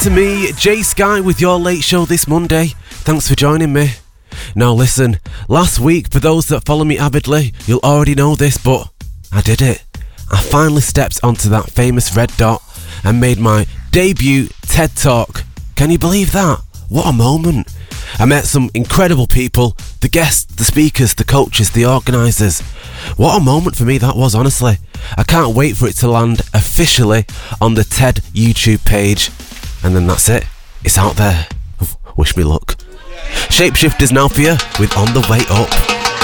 To me, Jay Sky with your late show this Monday. Thanks for joining me. Now listen, last week, for those that follow me avidly, you'll already know this, but I did it. I finally stepped onto that famous red dot and made my debut TED Talk. Can you believe that? What a moment. I met some incredible people, the guests, the speakers, the coaches, the organisers. What a moment for me that was, honestly. I can't wait for it to land officially on the TED YouTube page. And then that's it. It's out there. Wish me luck. Shapeshifters now for you with On the Way Up.